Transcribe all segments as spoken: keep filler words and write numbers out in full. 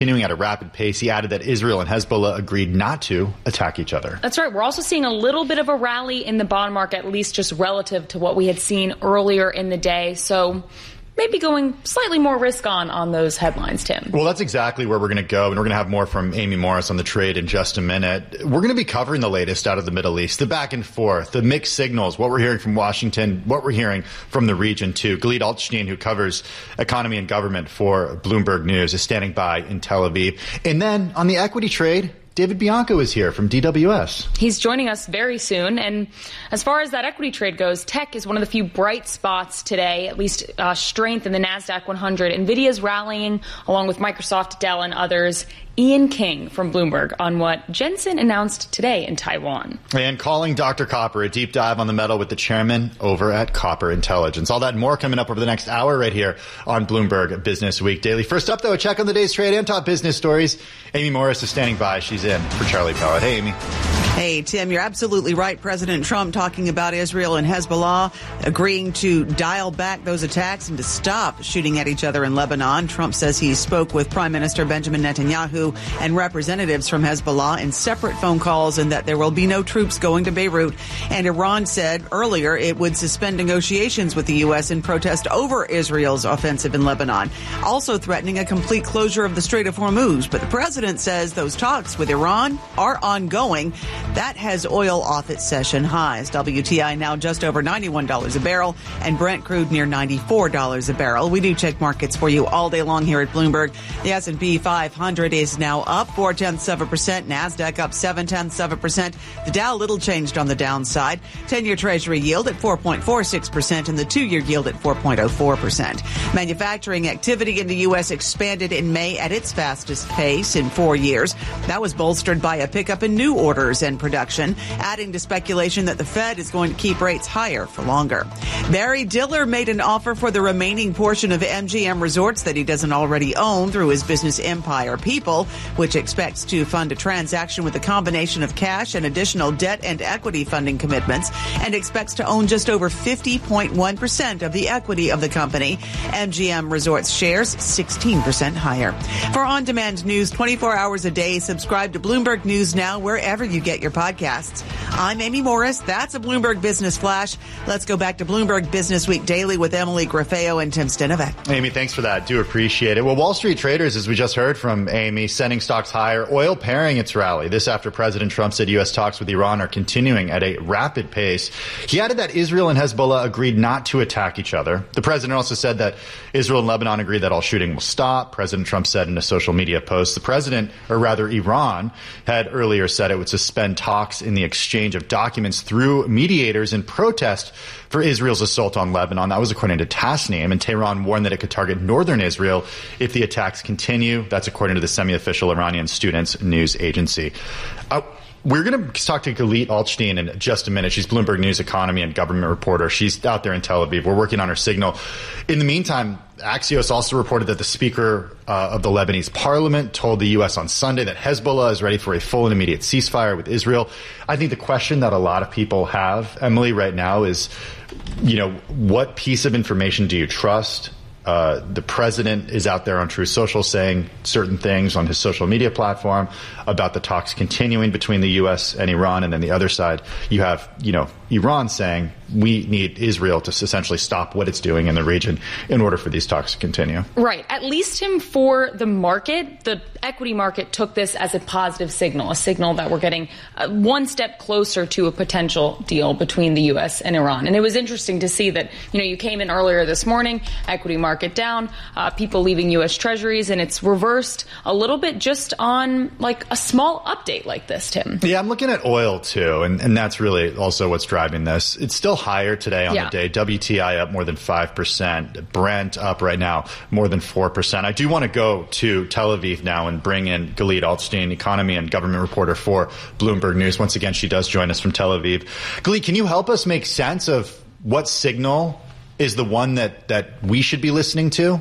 continuing at a rapid pace. He added that Israel and Hezbollah agreed not to attack each other. That's right. We're also seeing a little bit of a rally in the bond market, at least just relative to what we had seen earlier in the day. So maybe going slightly more risk on on those headlines, Tim. Well, that's exactly where we're going to go, and we're going to have more from Amy Morris on the trade in just a minute. We're going to be covering the latest out of the Middle East, the back and forth, the mixed signals, what we're hearing from Washington, what we're hearing from the region, too. Galit Altstein, who covers economy and government for Bloomberg News, is standing by in Tel Aviv. And then on the equity trade, David Bianco is here from D W S. He's joining us very soon. And as far as that equity trade goes, tech is one of the few bright spots today, at least uh, strength in the NASDAQ one hundred. NVIDIA's rallying along with Microsoft, Dell, and others. Ian King from Bloomberg on what Jensen announced today in Taiwan. And calling Doctor Copper, a deep dive on the metal with the chairman over at Copper Intelligence. All that and more coming up over the next hour right here on Bloomberg Business Week Daily. First up, though, a check on the day's trade and top business stories. Amy Morris is standing by. She's in for Charlie Pellet. Hey, Amy. Hey, Tim, you're absolutely right. President Trump talking about Israel and Hezbollah agreeing to dial back those attacks and to stop shooting at each other in Lebanon. Trump says he spoke with Prime Minister Benjamin Netanyahu and representatives from Hezbollah in separate phone calls, and that there will be no troops going to Beirut. And Iran said earlier it would suspend negotiations with the U S in protest over Israel's offensive in Lebanon, also threatening a complete closure of the Strait of Hormuz. But the president says those talks with Iran are ongoing. That has oil off its session highs. W T I now just over ninety-one dollars a barrel and Brent crude near ninety-four dollars a barrel. We do check markets for you all day long here at Bloomberg. The S and P five hundred is now up four tenths of a percent. NASDAQ up seven tenths of a percent. The Dow little changed on the downside. ten-year Treasury yield at four point four six percent and the two-year yield at four point oh four percent. Manufacturing activity in the U S expanded in May at its fastest pace in four years. That was bolstered by a pickup in new orders and production, adding to speculation that the Fed is going to keep rates higher for longer. Barry Diller made an offer for the remaining portion of M G M Resorts that he doesn't already own through his business Empire People, which expects to fund a transaction with a combination of cash and additional debt and equity funding commitments, and expects to own just over fifty point one percent of the equity of the company. M G M Resorts shares sixteen percent higher. For on-demand news twenty-four hours a day, subscribe to Bloomberg News Now wherever you get your podcasts. I'm Amy Morris. That's a Bloomberg Business Flash. Let's go back to Bloomberg Business Week Daily with Emily Graffeo and Tim Stenovec. Amy, thanks for that. Do appreciate it. Well, Wall Street traders, as we just heard from Amy, sending stocks higher. Oil pairing its rally. This after President Trump said U S talks with Iran are continuing at a rapid pace. He added that Israel and Hezbollah agreed not to attack each other. The president also said that Israel and Lebanon agreed that all shooting will stop. President Trump said in a social media post. The president, or rather Iran, had earlier said it would suspend talks in the exchange of documents through mediators in protest for Israel's assault on Lebanon. That was according to Tasnim, and Tehran warned that it could target northern Israel if the attacks continue. That's according to the semi-official Iranian Students News Agency. Uh, We're going to talk to Galit Altstein in just a minute. She's Bloomberg News economy and government reporter. She's out there in Tel Aviv. We're working on her signal. In the meantime, Axios also reported that the Speaker uh, of the Lebanese parliament told the U S on Sunday that Hezbollah is ready for a full and immediate ceasefire with Israel. I think the question that a lot of people have, Emily, right now is, you know, what piece of information do you trust? Uh, the president is out there on Truth Social saying certain things on his social media platform about the talks continuing between the U S and Iran. And then the other side, you have, you know, Iran saying we need Israel to essentially stop what it's doing in the region in order for these talks to continue. Right. At least, Tim, for the market, the equity market took this as a positive signal, a signal that we're getting uh, one step closer to a potential deal between the U S and Iran. And it was interesting to see that, you know, you came in earlier this morning, equity market down, uh, people leaving U S treasuries, and it's reversed a little bit just on like a small update like this, Tim. Yeah, I'm looking at oil, too, and, and that's really also what's driving this. It's still higher today on yeah. the day. W T I up more than five percent. Brent up right now more than four percent. I do want to go to Tel Aviv now and bring in Galit Altstein, economy and government reporter for Bloomberg News. Once again, she does join us from Tel Aviv. Galit, can you help us make sense of what signal is the one that, that we should be listening to?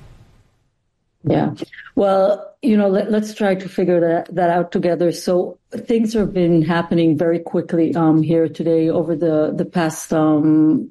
Yeah. Well, you know, let, let's try to figure that, that out together. So things have been happening very quickly um, here today over the, the past um,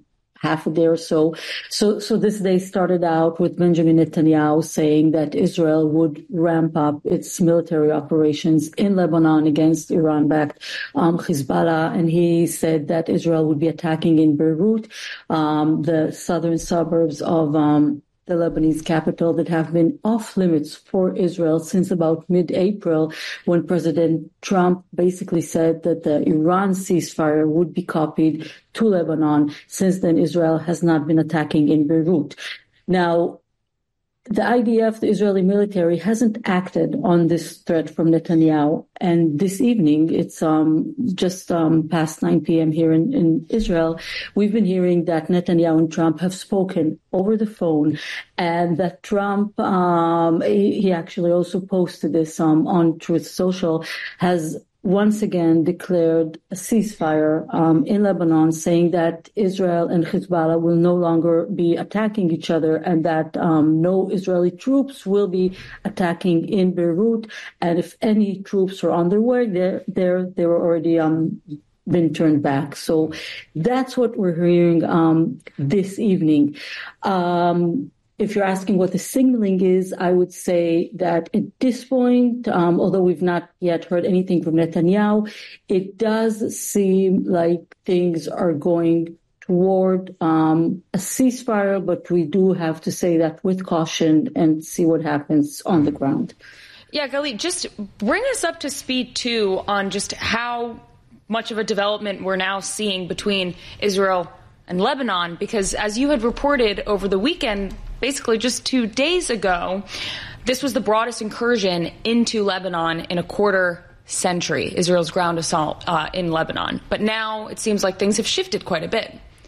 half a day or so. So, so this day started out with Benjamin Netanyahu saying that Israel would ramp up its military operations in Lebanon against Iran-backed um, Hezbollah, and he said that Israel would be attacking in Beirut, um, the southern suburbs of um, the Lebanese capital that have been off limits for Israel since about mid-April, when President Trump basically said that the Iran ceasefire would be copied to Lebanon. Since then, Israel has not been attacking in Beirut. Now, the I D F, the Israeli military, hasn't acted on this threat from Netanyahu. And this evening, it's um, just um, past nine p.m. here in, in Israel, we've been hearing that Netanyahu and Trump have spoken over the phone, and that Trump, um, he, he actually also posted this um, on Truth Social, has once again declared a ceasefire um, in Lebanon, saying that Israel and Hezbollah will no longer be attacking each other, and that um, no Israeli troops will be attacking in Beirut. And if any troops are on their way, they're, they're, they were already um, been turned back. So that's what we're hearing um, this evening. Um, If you're asking what the signaling is, I would say that at this point, um, although we've not yet heard anything from Netanyahu, it does seem like things are going toward um, a ceasefire, but we do have to say that with caution and see what happens on the ground. Yeah, Galit, just bring us up to speed, too, on just how much of a development we're now seeing between Israel and Lebanon, because as you had reported over the weekend, basically just two days ago, this was the broadest incursion into Lebanon in a quarter century, Israel's ground assault uh, in Lebanon. But now it seems like things have shifted quite a bit.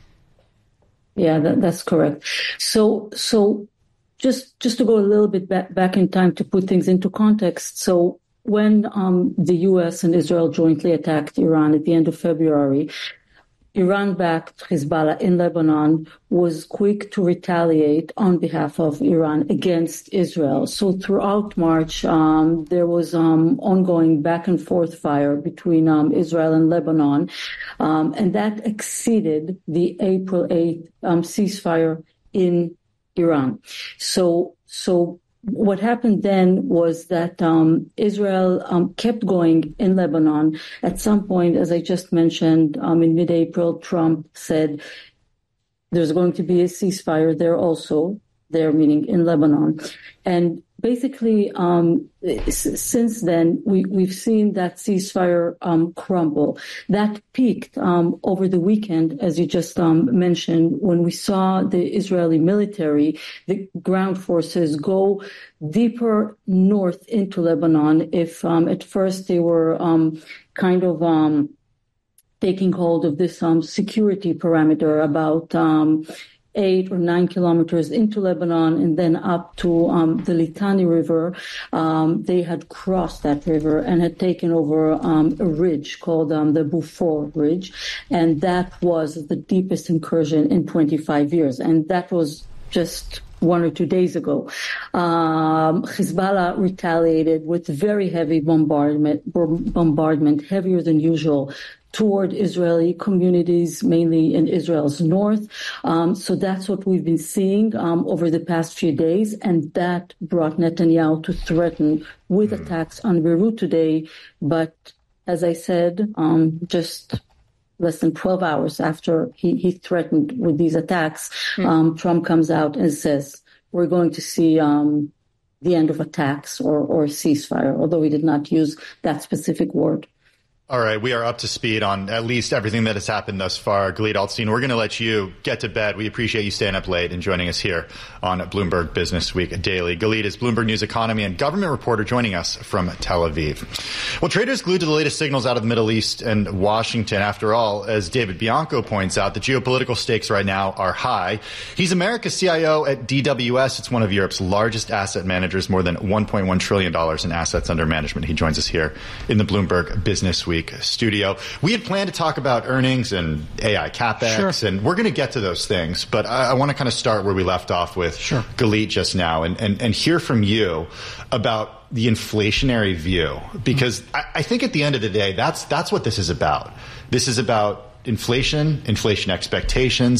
Yeah, that, that's correct. So, so just just to go a little bit back, back in time to put things into context. So when um, the U S and Israel jointly attacked Iran at the end of February, Iran-backed Hezbollah in Lebanon was quick to retaliate on behalf of Iran against Israel. So throughout March, um, there was um, ongoing back and forth fire between um, Israel and Lebanon, um, and that exceeded the April eighth um, ceasefire in Iran. So, so. What happened then was that um, Israel um, kept going in Lebanon. At some point, as I just mentioned, um, in mid-April, Trump said there's going to be a ceasefire there also, there meaning in Lebanon. And basically, um, since then, we, we've seen that ceasefire um, crumble. That peaked um, over the weekend, as you just um, mentioned, when we saw the Israeli military, the ground forces, go deeper north into Lebanon. If um, at first they were um, kind of um, taking hold of this um, security parameter about um eight or nine kilometers into Lebanon and then up to um, the Litani River. Um, they had crossed that river and had taken over um, a ridge called um, the Beaufort Ridge. And that was the deepest incursion in twenty-five years. And that was just one or two days ago. Um, Hezbollah retaliated with very heavy bombardment, bombardment, heavier than usual, toward Israeli communities, mainly in Israel's north. Um, so that's what we've been seeing um, over the past few days, and that brought Netanyahu to threaten with mm. attacks on Beirut today. But as I said, um, just less than twelve hours after he, he threatened with these attacks, mm. um, Trump comes out and says, we're going to see um, the end of attacks or, or ceasefire, although he did not use that specific word. All right, we are up to speed on at least everything that has happened thus far. Galit Altstein, we're going to let you get to bed. We appreciate you staying up late and joining us here on Bloomberg Business Week Daily. Galit is Bloomberg News economy and government reporter joining us from Tel Aviv. Well, traders glued to the latest signals out of the Middle East and Washington. After all, as David Bianco points out, the geopolitical stakes right now are high. He's America's C I O at D W S. It's one of Europe's largest asset managers, more than one point one trillion dollars in assets under management. He joins us here in the Bloomberg Business Week studio. We had planned to talk about earnings and A I CapEx, sure. and we're going to get to those things. But I, I want to kind of start where we left off with sure. Galit just now and, and, and hear from you about the inflationary view, because mm-hmm. I, I think at the end of the day, that's that's what this is about. This is about inflation, inflation expectations,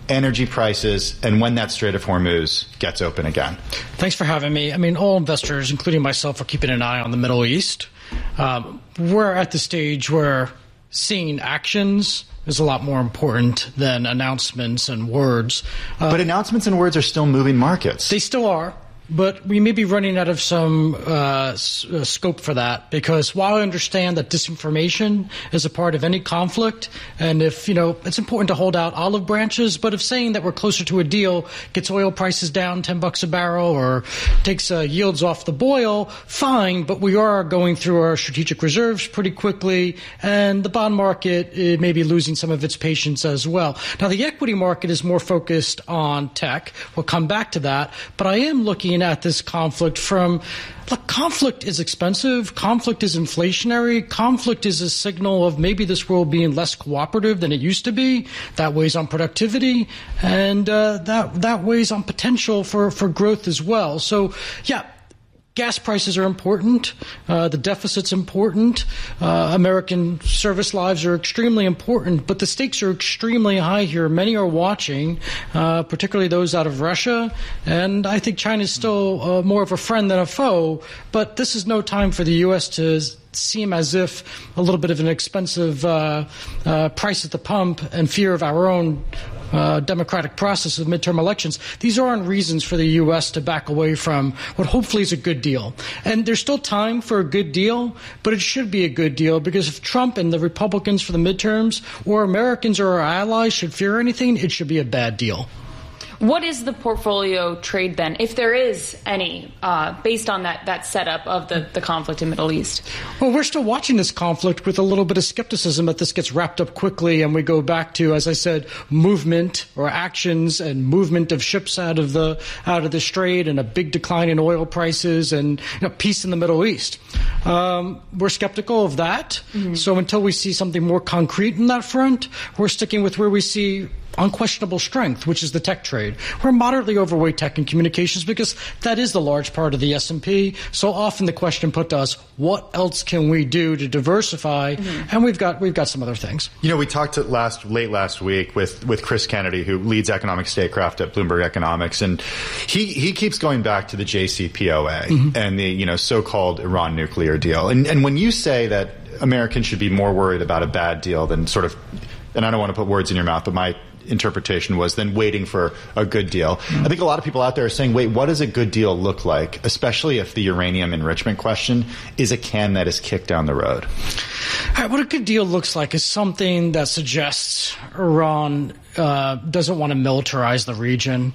energy prices, and when that Strait of Hormuz gets open again? Thanks for having me. I mean, all investors, including myself, are keeping an eye on the Middle East. Um, we're at the stage where seeing actions is a lot more important than announcements and words. Uh, but announcements and words are still moving markets. They still are. But we may be running out of some uh, s- uh, scope for that, because while I understand that disinformation is a part of any conflict, and if, you know, it's important to hold out olive branches, but if saying that we're closer to a deal gets oil prices down ten bucks a barrel or takes uh, yields off the boil, fine, but we are going through our strategic reserves pretty quickly, and the bond market uh, may be losing some of its patience as well. Now, the equity market is more focused on tech. We'll come back to that, but I am looking at this conflict from, look, conflict is expensive, conflict is inflationary, conflict is a signal of maybe this world being less cooperative than it used to be. That weighs on productivity, and uh, that that weighs on potential for, for growth as well. So, yeah. Gas prices are important. Uh, the deficit's important. Uh, American service lives are extremely important, but the stakes are extremely high here. Many are watching, uh, particularly those out of Russia. And I think China is still uh, more of a friend than a foe. But this is no time for the U S to seem as if a little bit of an expensive uh, uh, price at the pump and fear of our own Uh, democratic process of midterm elections. These aren't reasons for the U S to back away from what hopefully is a good deal. And there's still time for a good deal, but it should be a good deal, because if Trump and the Republicans for the midterms or Americans or our allies should fear anything, it should be a bad deal. What is the portfolio trade then, if there is any, uh, based on that, that setup of the, the conflict in the Middle East? Well, we're still watching this conflict with a little bit of skepticism that this gets wrapped up quickly and we go back to, as I said, movement or actions and movement of ships out of the out of the Strait and a big decline in oil prices and, you know, peace in the Middle East. Um, we're skeptical of that. Mm-hmm. So until we see something more concrete in that front, we're sticking with where we see unquestionable strength, which is the tech trade. We're moderately overweight tech and communications because that is the large part of the S and P. So often the question put to us, what else can we do to diversify? Mm-hmm. And we've got we've got some other things. You know, we talked to last late last week with, with Chris Kennedy, who leads economic statecraft at Bloomberg Economics, and he, he keeps going back to the J C P O A mm-hmm. and the, you know, so-called Iran nuclear deal. And and when you say that Americans should be more worried about a bad deal than sort of, and I don't want to put words in your mouth, but my interpretation was then waiting for a good deal. Mm-hmm. I think a lot of people out there are saying, wait, what does a good deal look like? Especially if the uranium enrichment question is a can that is kicked down the road. All right, what a good deal looks like is something that suggests Iran uh, doesn't want to militarize the region.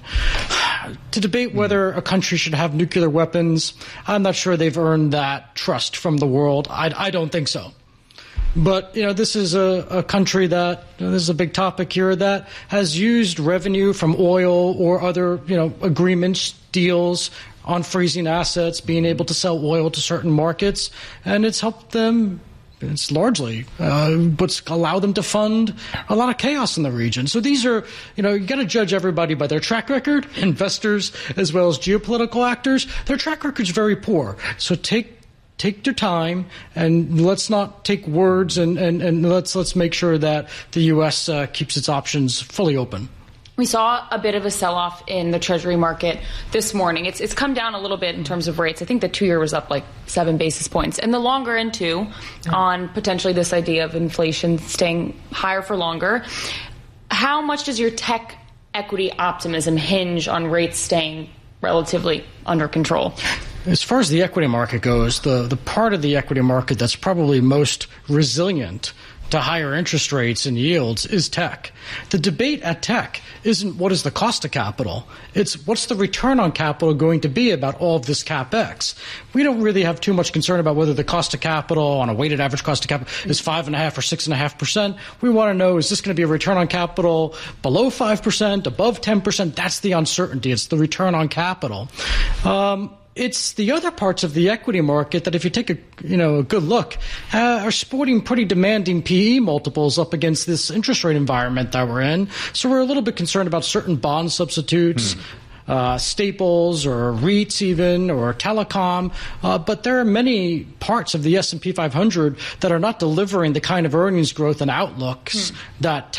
To debate whether a country should have nuclear weapons, I'm not sure they've earned that trust from the world. I, I don't think so. But, you know, this is a, a country that, you know, this is a big topic here, that has used revenue from oil or other, you know, agreements, deals on freezing assets, being able to sell oil to certain markets, and it's helped them. It's largely uh, what's allowed them to fund a lot of chaos in the region. So these are, you know, you got to judge everybody by their track record, investors as well as geopolitical actors. Their track record's very poor. So take Take your time, and let's not take words, and, and, and let's let's make sure that the U S uh, keeps its options fully open. We saw a bit of a sell-off in the Treasury market this morning. It's it's come down a little bit in terms of rates. I think the two-year was up like seven basis points. And the longer end, too, yeah. on potentially this idea of inflation staying higher for longer. How much does your tech equity optimism hinge on rates staying relatively under control? As far as the equity market goes, the, the part of the equity market that's probably most resilient to higher interest rates and yields is tech. The debate at tech isn't what is the cost of capital. It's what's the return on capital going to be about all of this CapEx. We don't really have too much concern about whether the cost of capital on a weighted average cost of capital is five and a half or six and a half percent. We want to know, is this going to be a return on capital below five percent, above ten percent? That's the uncertainty. It's the return on capital. Um, It's the other parts of the equity market that, if you take a you know a good look, uh, are sporting pretty demanding P E multiples up against this interest rate environment that we're in. So we're a little bit concerned about certain bond substitutes, hmm. uh, staples or REITs even, or telecom. Uh, but there are many parts of the S and P five hundred that are not delivering the kind of earnings growth and outlooks hmm. that tech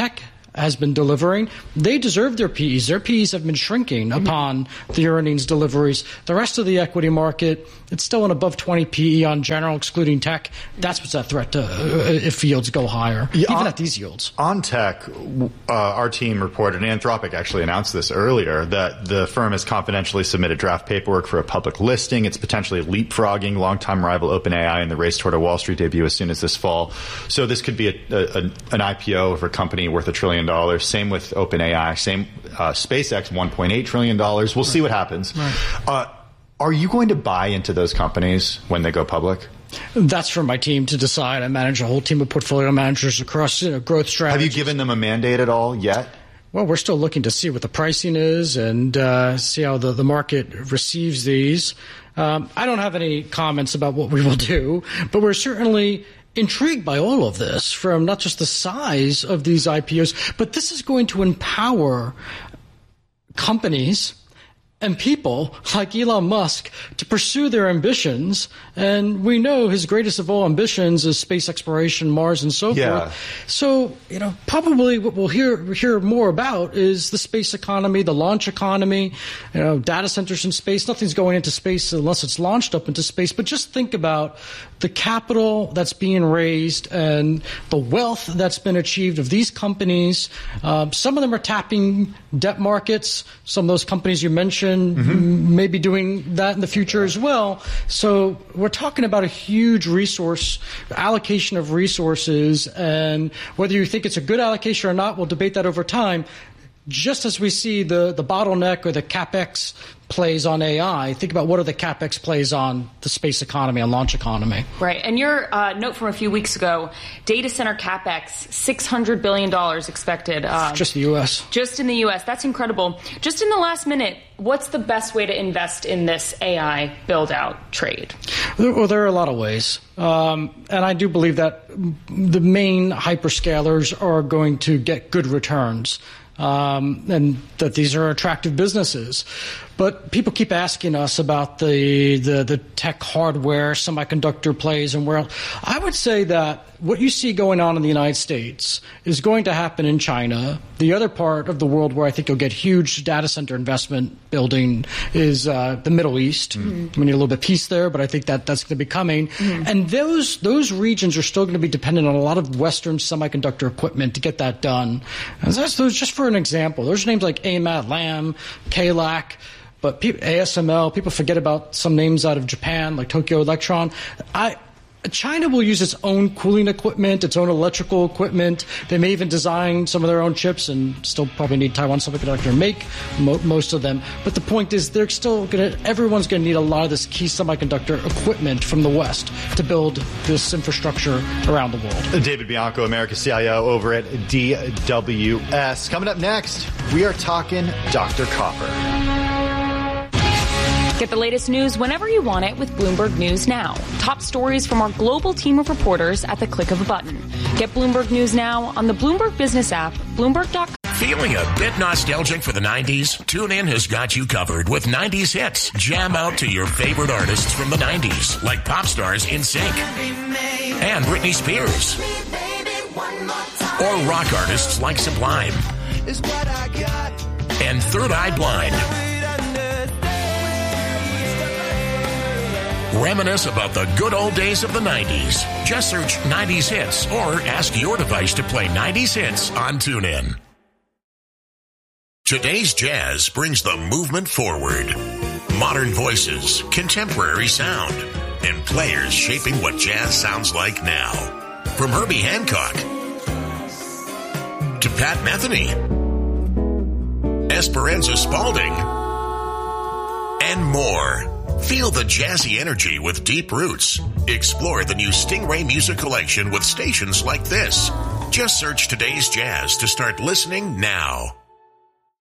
has been delivering. They deserve their P Es. Their P Es have been shrinking mm-hmm. upon the earnings deliveries. The rest of the equity market, it's still an above twenty P E on general, excluding tech. That's what's that threat to uh, if yields go higher, yeah, even on, at these yields. On tech, uh, our team reported, and Anthropic actually announced this earlier, that the firm has confidentially submitted draft paperwork for a public listing. It's potentially leapfrogging longtime rival OpenAI in the race toward a Wall Street debut as soon as this fall. So this could be a, a, an I P O of a company worth a trillion dollars. Same with OpenAI. Same uh, SpaceX, one point eight trillion dollars. We'll right. see what happens. Right. Uh, are you going to buy into those companies when they go public? That's for my team to decide. I manage a whole team of portfolio managers across you know, growth strategies. Have you given them a mandate at all yet? Well, we're still looking to see what the pricing is and uh, see how the, the market receives these. Um, I don't have any comments about what we will do, but we're certainly intrigued by all of this, from not just the size of these I P Os, but this is going to empower companies and people like Elon Musk to pursue their ambitions. And we know his greatest of all ambitions is space exploration, Mars, and so yeah. forth. So, you know, probably what we'll hear hear more about is the space economy, the launch economy, you know, data centers in space. Nothing's going into space unless it's launched up into space. But just think about the capital that's being raised and the wealth that's been achieved of these companies. Um, some of them are tapping debt markets. Some of those companies you mentioned Mm-hmm. maybe doing that in the future as well. So we're talking about a huge resource allocation of resources, and whether you think it's a good allocation or not, we'll debate that over time. Just as we see the, the bottleneck or the CapEx plays on A I, think about what are the CapEx plays on the space economy and launch economy. Right. And your uh, note from a few weeks ago, data center CapEx, six hundred billion dollars expected. Um, just the U S. Just in the U S. That's incredible. Just in the last minute, what's the best way to invest in this A I build-out trade? Well, there are a lot of ways. Um, and I do believe that the main hyperscalers are going to get good returns. Um, and that these are attractive businesses. But people keep asking us about the, the, the tech hardware, semiconductor plays, and where else. I would say that what you see going on in the United States is going to happen in China. The other part of the world where I think you'll get huge data center investment building is uh, the Middle East. Mm-hmm. We need a little bit of peace there, but I think that that's going to be coming. Mm-hmm. And those those regions are still going to be dependent on a lot of Western semiconductor equipment to get that done. And that's those just for an example. There's names like A M A T, Lam, K L A C. But A S M L, people forget about some names out of Japan, like Tokyo Electron. I, China will use its own cooling equipment, its own electrical equipment. They may even design some of their own chips and still probably need Taiwan Semiconductor to make mo- most of them. But the point is, they're still going to, everyone's going to need a lot of this key semiconductor equipment from the West to build this infrastructure around the world. David Bianco, America's C I O over at D W S. Coming up next, we are talking Doctor Copper. Get the latest news whenever you want it with Bloomberg News Now. Top stories from our global team of reporters at the click of a button. Get Bloomberg News Now on the Bloomberg Business app, Bloomberg dot com. Feeling a bit nostalgic for the nineties? TuneIn has got you covered with nineties hits. Jam out to your favorite artists from the nineties, like pop stars N Sync and Britney Spears, or rock artists like Sublime and Third Eye Blind. Reminisce about the good old days of the nineties. Just search nineties hits or ask your device to play nineties hits on TuneIn. Today's jazz brings the movement forward. Modern voices, contemporary sound, and players shaping what jazz sounds like now. From Herbie Hancock to Pat Metheny, Esperanza Spalding, and more. Feel the jazzy energy with deep roots. Explore the new Stingray Music Collection with stations like this. Just search Today's Jazz to start listening now.